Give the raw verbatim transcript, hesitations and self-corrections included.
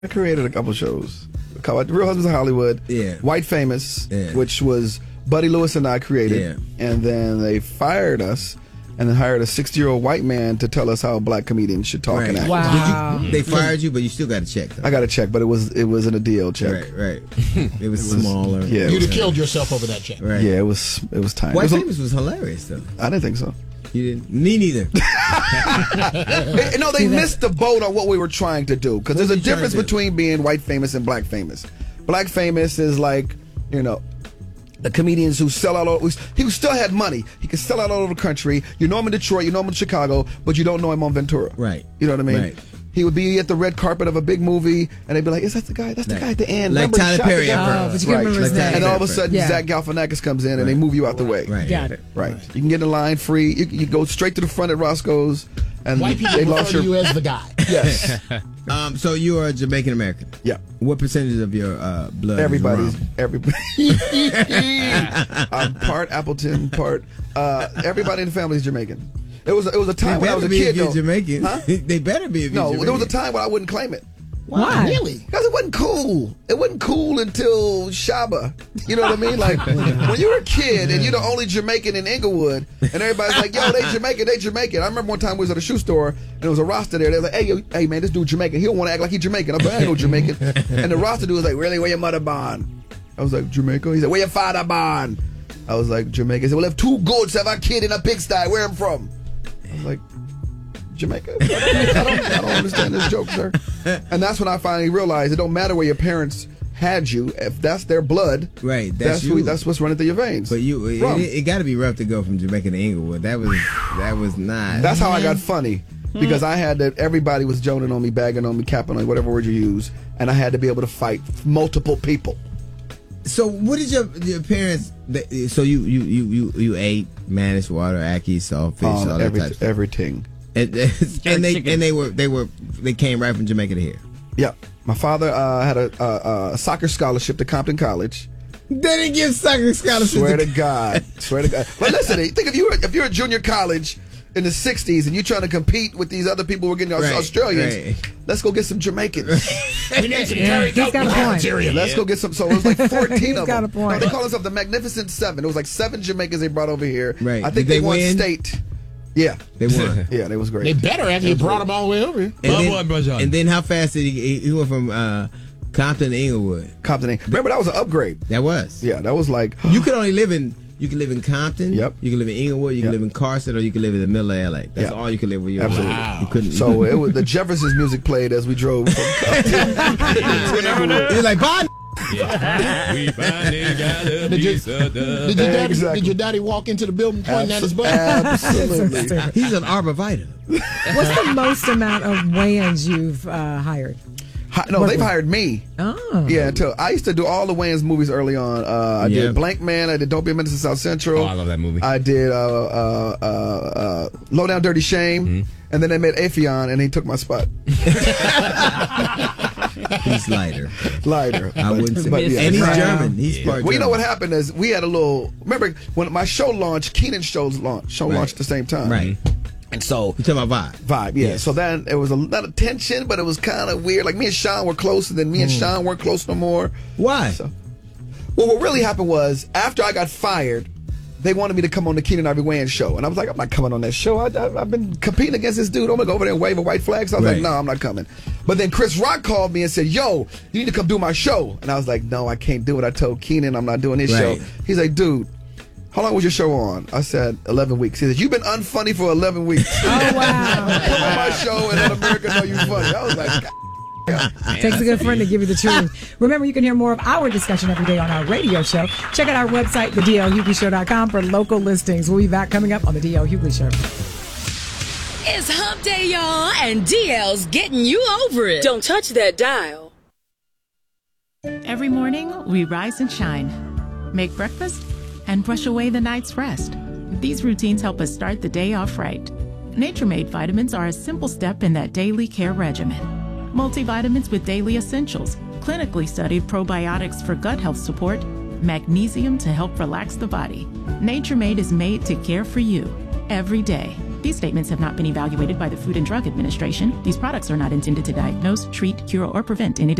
I created a couple shows. Called Real Husbands of Hollywood. Yeah. White Famous, yeah. which was Buddy Lewis and I created. Yeah. And then they fired us and then hired a sixty-year-old white man to tell us how black comedians should talk right. and act. Wow. Did you, they fired you, but you still got a check, though. I got a check, but it was it wasn't a deal check. Right, right. It was, it was smaller. Yeah, You'd have killed yourself over that check. Right. Yeah, it was it was time. White it was Famous was hilarious, though. I didn't think so. You didn't? Me neither. No, they missed the boat on what we were trying to do. Because there's a difference to between being white famous and black famous. Black famous is like, you know, the comedians who sell out all, he still had money. He could sell out all over the country. You know him in Detroit, you know him in Chicago, but you don't know him on Ventura. Right. You know what I mean? Right. He would be at the red carpet of a big movie, and they'd be like, "Is that the guy? That's the Right. guy at the end." Like Remember Tyler Shot Perry the at guy?" first. Oh, but you can't remember his Like name. and all of a sudden, Yeah. Zach Galifianakis comes in, and they move you out the way. Right. Got it. Right. You can get in line free. You, you go straight to the front at Roscoe's, and White people they refer lost to your. you as the guy. Yes. Um, so you are a Jamaican American. Yeah. What percentage of your uh, blood? Everybody's is rum? everybody. I'm part Appleton, part. Uh, everybody in the family is Jamaican. It was it was a They time when I was better a be kid. if you're though. Jamaican. Huh? They better be if you're No, Jamaican. there was a time when I wouldn't claim it. Why? Really? Because it wasn't cool. It wasn't cool until Shaba. You know what I mean? Like, when you were a kid and you're the only Jamaican in Inglewood, and everybody's like, yo, they Jamaican, they Jamaican. I remember one time we was at a shoe store, and there was a roster there. They were like, hey, yo, hey, man, this dude Jamaican. He don't want to act like he's Jamaican. I'm like, I ain't no Jamaican. And the roster dude was like, really, where your mother born? I was like, Jamaica? He said, where your father born? I was like, Jamaica. He said, well, if two goats have a kid in a pigsty, where I'm from? I was like, Jamaica? I don't, I, don't, I don't understand this joke, sir. And that's when I finally realized it don't matter where your parents had you. If that's their blood, right? That's That's, who, you. that's what's running through your veins. But you, it, Rum. it, it got to be rough to go from Jamaica to Inglewood. That was that was not. That's how I got funny. Because I had to, everybody was joning on me, bagging on me, capping on me, whatever word you use, and I had to be able to fight multiple people. So what did your your parents? they- So you you you you, you ate managed water, ackee, saltfish, Um, all that every, type of stuff. everything. And, and they and they were they were they came right from Jamaica to here. Yeah. My father uh, had a, a, a soccer scholarship to Compton College. They didn't give soccer scholarships. Swear to God. Swear to God. But listen, think if you were, if you're a junior college in the sixties and you're trying to compete with these other people who are getting Right, Australians, right. let's go get some Jamaicans. We need some Yeah, Terry he's got a point. material. Let's go get some. So it was like fourteen He's of got them. a point. No, they call themselves the Magnificent Seven. It was like seven Jamaicans they brought over here. Right. I think Did they, they won win? state. Yeah. They won. Yeah, they was great. They better have you brought them all the way over here. And Bubba then, and Brajan. and then how fast did he? He went from uh, Compton to Inglewood. Compton. Remember that was an upgrade. That was. Yeah, that was like You could only live in. You can live in Compton. Yep. You can live in Inglewood. You can Yep. live in Carson, or you can live in the middle of L A. That's Yeah. all you can live with your Absolutely. life. You couldn't. So it was the Jeffersons music played as we drove from Compton. You're like, bye. We finally got a Did you- piece of the Did your, daddy, Exactly. did your daddy walk into the building pointing at his butt? Absolutely. He's an arborvitae. What's the most amount of weigh-ins you've uh, hired? Hi- No, they've hired me. Oh. Yeah, until I used to do all the Wayans movies early on. Uh, I Yeah. did Blank Man. I did Don't Be a Menace to South Central. Oh, I love that movie. I did uh, uh, uh, uh, Low Down Dirty Shame. Mm-hmm. And then they made Afion, and he took my spot. He's lighter. Lighter. I wouldn't say. But, yeah. And he's Wow. German. He's part Well, you know German. what happened is we had a little. Remember when my show launched? Keenan's show's launch. Show Right. launched at the same time. Right. And so You talking about vibe? vibe, yeah. Yes. So then it was a lot of tension, but it was kind of weird. Like me and Sean were close, and then me and Sean weren't close no more. Why? So, well, what really happened was after I got fired, they wanted me to come on the Keenan Ivory Wayans show, and I was like, I'm not coming on that show. I, I, I've been competing against this dude. I'm gonna go over there and wave a white flag. So I was Right. like, no, I'm not coming. But then Chris Rock called me and said, yo, you need to come do my show. And I was like, no, I can't do it. I told Keenan I'm not doing his Right. show. He's like, dude, how long was your show on? I said eleven weeks. He said, you've been unfunny for eleven weeks. Oh, wow. Come on my show and let America know you funny. I was like, God. Takes a good friend to give you the truth. Remember, you can hear more of our discussion every day on our radio show. Check out our website, the D L Hughley Show dot com, for local listings. We'll be back coming up on the D L Hughley Show. It's hump day, y'all, and D L's getting you over it. Don't touch that dial. Every morning, we rise and shine, make breakfast, and brush away the night's rest. These routines help us start the day off right. Nature-Made vitamins are a simple step in that daily care regimen. Multivitamins with daily essentials, clinically studied probiotics for gut health support, magnesium to help relax the body. Nature-Made is made to care for you every day. These statements have not been evaluated by the Food and Drug Administration. These products are not intended to diagnose, treat, cure, or prevent any